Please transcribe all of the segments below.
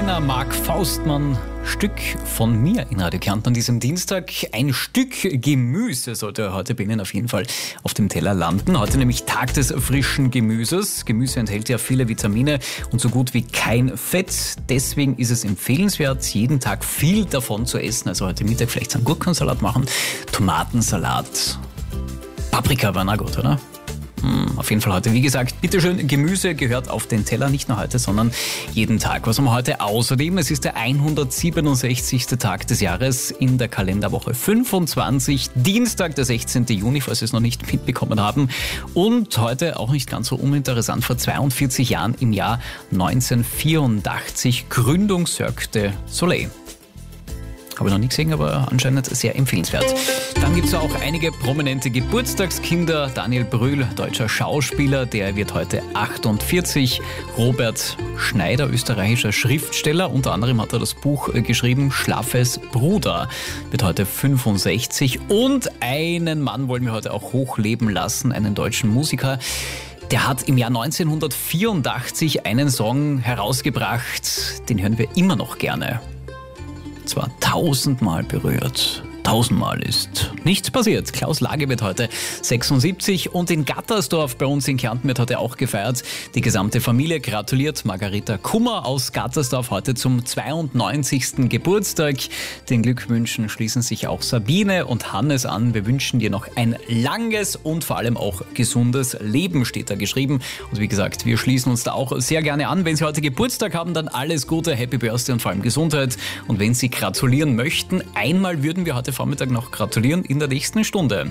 Rainer Mark Faustmann, Stück von mir in Radio Kärnten an diesem Dienstag. Ein Stück Gemüse sollte heute bei Ihnen auf jeden Fall auf dem Teller landen. Heute nämlich Tag des frischen Gemüses. Gemüse enthält ja viele Vitamine und so gut wie kein Fett. Deswegen ist es empfehlenswert, jeden Tag viel davon zu essen. Also heute Mittag vielleicht einen Gurkensalat machen, Tomatensalat, Paprika war na gut, oder? Auf jeden Fall heute, wie gesagt, bitteschön, Gemüse gehört auf den Teller, nicht nur heute, sondern jeden Tag. Was haben wir heute außerdem? Es ist der 167. Tag des Jahres in der Kalenderwoche 25, Dienstag, der 16. Juni, falls Sie es noch nicht mitbekommen haben. Und heute, auch nicht ganz so uninteressant, vor 42 Jahren im Jahr 1984, Gründung Cirque du Soleil. Habe ich noch nie gesehen, aber anscheinend sehr empfehlenswert. Dann gibt es auch einige prominente Geburtstagskinder. Daniel Brühl, deutscher Schauspieler, der wird heute 48. Robert Schneider, österreichischer Schriftsteller. Unter anderem hat er das Buch geschrieben, Schlaffes Bruder, wird heute 65. Und einen Mann wollen wir heute auch hochleben lassen, einen deutschen Musiker. Der hat im Jahr 1984 einen Song herausgebracht, den hören wir immer noch gerne. Zwar 1000-mal berührt. 1000-mal ist nichts passiert. Klaus Lage wird heute 76 und in Gattersdorf bei uns in Kärnten wird heute auch gefeiert. Die gesamte Familie gratuliert Margareta Kummer aus Gattersdorf heute zum 92. Geburtstag. Den Glückwünschen schließen sich auch Sabine und Hannes an. Wir wünschen dir noch ein langes und vor allem auch gesundes Leben, steht da geschrieben. Und wie gesagt, wir schließen uns da auch sehr gerne an. Wenn Sie heute Geburtstag haben, dann alles Gute, Happy Birthday und vor allem Gesundheit. Und wenn Sie gratulieren möchten, einmal würden wir heute Vormittag noch gratulieren in der nächsten Stunde.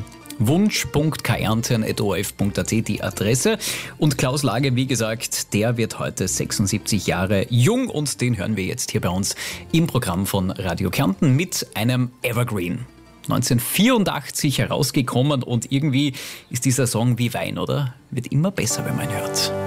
wunsch.kärnten.orf.at die Adresse. Und Klaus Lage, wie gesagt, der wird heute 76 Jahre jung und den hören wir jetzt hier bei uns im Programm von Radio Kärnten mit einem Evergreen. 1984 herausgekommen und irgendwie ist dieser Song wie Wein, oder? Wird immer besser, wenn man ihn hört.